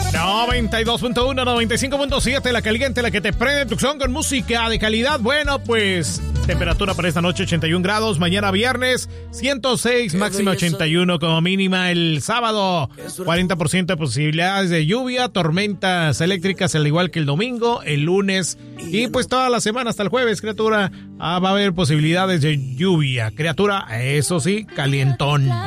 92.1, 95.7, la caliente, la que te prende tu son con música de calidad. Bueno, pues temperatura para esta noche 81 grados, mañana viernes 106, máxima 81 como mínima. El sábado 40% de posibilidades de lluvia, tormentas eléctricas al igual que el domingo, el lunes y pues toda la semana hasta el jueves, criatura, va a haber posibilidades de lluvia, criatura, eso sí, calientón.